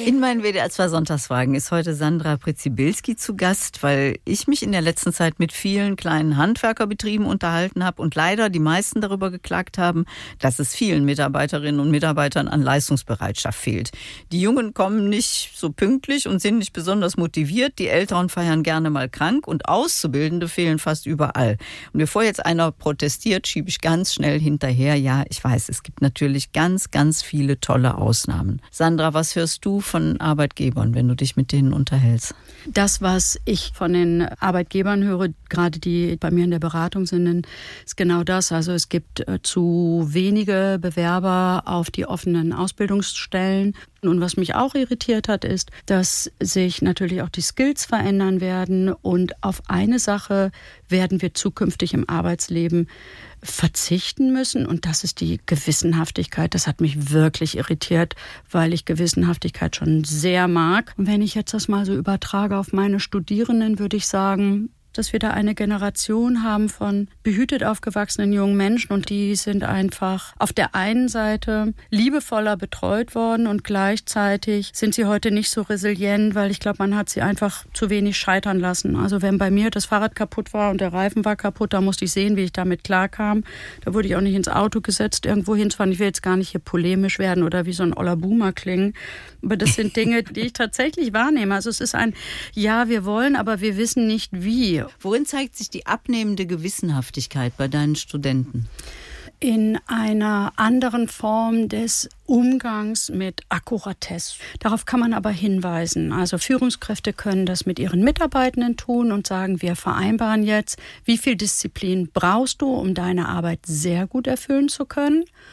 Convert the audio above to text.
In meinen WDR 2 Sonntagsfragen ist heute Sandra Pretzibilski zu Gast, weil ich mich in der letzten Zeit mit vielen kleinen Handwerkerbetrieben unterhalten habe und leider die meisten darüber geklagt haben, dass es vielen Mitarbeiterinnen und Mitarbeitern an Leistungsbereitschaft fehlt. Die Jungen kommen nicht so pünktlich und sind nicht besonders motiviert, die Älteren feiern gerne mal krank und Auszubildende fehlen fast überall. Und bevor jetzt einer protestiert, schiebe ich ganz schnell hinterher. Ja, ich weiß, es gibt natürlich ganz, ganz viele tolle Ausnahmen. Sandra, was hörst du von Arbeitgebern, wenn du dich mit denen unterhältst? Das, was ich von den Arbeitgebern höre, gerade die bei mir in der Beratung sind, ist genau das. Also es gibt zu wenige Bewerber auf die offenen Ausbildungsstellen. Und was mich auch irritiert hat, ist, dass sich natürlich auch die Skills verändern werden. Und auf eine Sache werden wir zukünftig im Arbeitsleben verzichten müssen. Und das ist die Gewissenhaftigkeit. Das hat mich wirklich irritiert, weil ich Gewissenhaftigkeit schon sehr mag. Und wenn ich jetzt das mal so übertrage auf meine Studierenden, würde ich sagen, dass wir da eine Generation haben von behütet aufgewachsenen jungen Menschen und die sind einfach auf der einen Seite liebevoller betreut worden und gleichzeitig sind sie heute nicht so resilient, weil ich glaube, man hat sie einfach zu wenig scheitern lassen. Also wenn bei mir das Fahrrad kaputt war und der Reifen war kaputt, da musste ich sehen, wie ich damit klarkam. Da wurde ich auch nicht ins Auto gesetzt, irgendwo hinzufahren. Ich will jetzt gar nicht hier polemisch werden oder wie so ein oller Boomer klingen, aber das sind Dinge, die ich tatsächlich wahrnehme. Also es ist ein, ja, wir wollen, aber wir wissen nicht wie. Worin zeigt sich die abnehmende Gewissenhaftigkeit bei deinen Studenten? In einer anderen Form des Umgangs mit Akkuratesse. Darauf kann man aber hinweisen. Also Führungskräfte können das mit ihren Mitarbeitenden tun und sagen, wir vereinbaren jetzt, wie viel Disziplin brauchst du, um deine Arbeit sehr gut erfüllen zu können.